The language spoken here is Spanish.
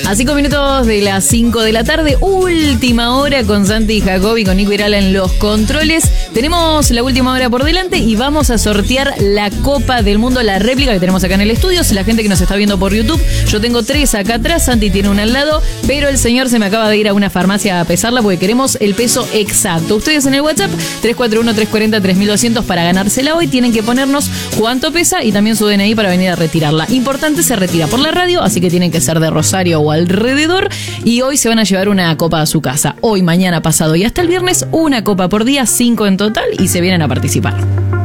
A 5 minutos de las 5 de la tarde, última hora con Santi Jacobi, con Nico Irala en los controles. Tenemos la última hora por delante y vamos a sortear la Copa del Mundo, la réplica que tenemos acá en el estudio. La gente que nos está viendo por YouTube, yo tengo 3 acá atrás, Santi tiene una al lado, pero el señor se me acaba de ir a una farmacia a pesarla porque queremos el peso exacto. Ustedes en el WhatsApp, 341-340-3200 para ganársela hoy, tienen que ponernos cuánto pesa y también su DNI para venir a retirarla. Importante, se retira por la radio, así que tienen que ser de Rosario o alrededor, y hoy se van a llevar una copa a su casa. Hoy, mañana, pasado y hasta el viernes, una copa por día, 5 en total, y se vienen a participar.